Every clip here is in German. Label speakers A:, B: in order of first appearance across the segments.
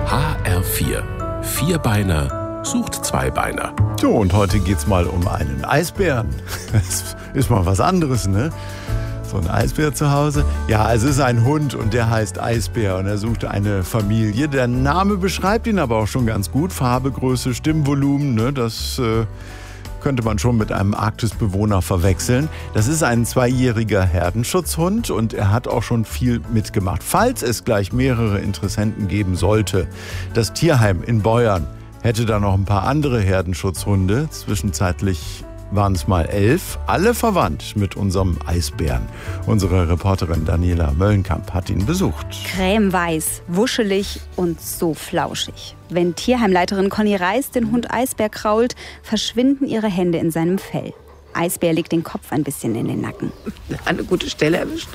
A: HR4. Vierbeiner sucht Zweibeiner.
B: So, und heute geht's mal um einen Eisbären. Das ist mal was anderes, ne? So ein Eisbär zu Hause. Ja, es ist ein Hund und der heißt Eisbär und er sucht eine Familie. Der Name beschreibt ihn aber auch schon ganz gut. Farbe, Größe, Stimmvolumen, ne? Das könnte man schon mit einem Arktisbewohner verwechseln. Das ist ein 2-jähriger Herdenschutzhund und er hat auch schon viel mitgemacht. Falls es gleich mehrere Interessenten geben sollte, das Tierheim in Beuern hätte da noch ein paar andere Herdenschutzhunde. Zwischenzeitlich waren es mal 11, alle verwandt mit unserem Eisbären. Unsere Reporterin Daniela Möllenkamp hat ihn besucht.
C: Cremeweiß, wuschelig und so flauschig. Wenn Tierheimleiterin Conny Reis den Hund Eisbär krault, verschwinden ihre Hände in seinem Fell. Eisbär legt den Kopf ein bisschen in den Nacken.
D: Eine gute Stelle erwischt.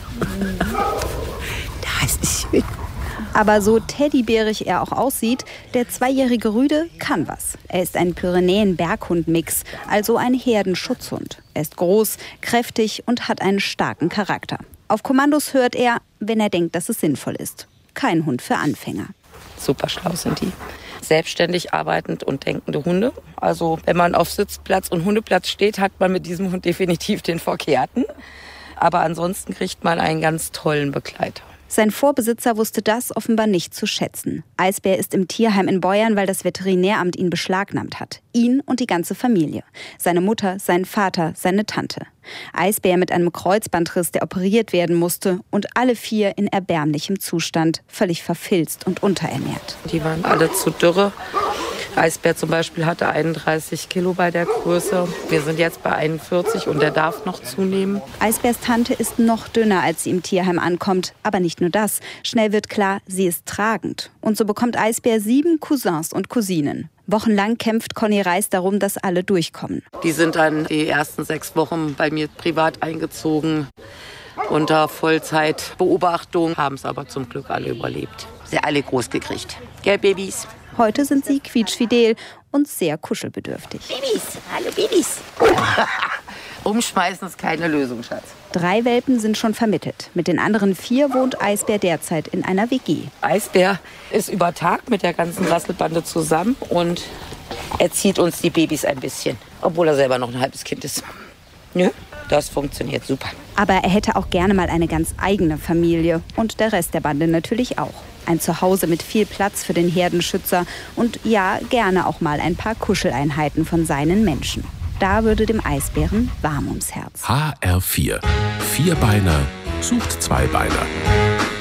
D: Da ist es schön.
C: Aber so teddybärig er auch aussieht, der 2-jährige Rüde kann was. Er ist ein Pyrenäen-Berghund-Mix, also ein Herdenschutzhund. Er ist groß, kräftig und hat einen starken Charakter. Auf Kommandos hört er, wenn er denkt, dass es sinnvoll ist. Kein Hund für Anfänger.
D: Super schlau sind die. Selbstständig arbeitend und denkende Hunde. Also wenn man auf Sitzplatz und Hundeplatz steht, hat man mit diesem Hund definitiv den Verkehrten. Aber ansonsten kriegt man einen ganz tollen Begleiter.
C: Sein Vorbesitzer wusste das offenbar nicht zu schätzen. Eisbär ist im Tierheim in Beuern, weil das Veterinäramt ihn beschlagnahmt hat. Ihn und die ganze Familie. Seine Mutter, sein Vater, seine Tante. Eisbär mit einem Kreuzbandriss, der operiert werden musste. Und alle 4 in erbärmlichem Zustand, völlig verfilzt und unterernährt.
D: Die waren alle zu dürre. Eisbär zum Beispiel hatte 31 Kilo bei der Größe. Wir sind jetzt bei 41 und der darf noch zunehmen.
C: Eisbärs Tante ist noch dünner, als sie im Tierheim ankommt. Aber nicht nur das. Schnell wird klar, sie ist tragend. Und so bekommt Eisbär 7 Cousins und Cousinen. Wochenlang kämpft Conny Reis darum, dass alle durchkommen.
D: Die sind dann die ersten 6 Wochen bei mir privat eingezogen. Unter Vollzeitbeobachtung, haben es aber zum Glück alle überlebt. Sie alle groß gekriegt. Gell, Babys?
C: Heute sind sie quietschfidel und sehr kuschelbedürftig.
D: Babys, hallo Babys. Umschmeißen ist keine Lösung, Schatz.
C: 3 Welpen sind schon vermittelt. Mit den anderen 4 wohnt Eisbär derzeit in einer WG.
D: Eisbär ist über Tag mit der ganzen Rasselbande zusammen und erzieht uns die Babys ein bisschen. Obwohl er selber noch ein halbes Kind ist. Nö, das funktioniert super.
C: Aber er hätte auch gerne mal eine ganz eigene Familie. Und der Rest der Bande natürlich auch. Ein Zuhause mit viel Platz für den Herdenschützer und ja, gerne auch mal ein paar Kuscheleinheiten von seinen Menschen. Da würde dem Eisbären warm ums Herz.
A: HR4. Vierbeiner sucht Zweibeiner.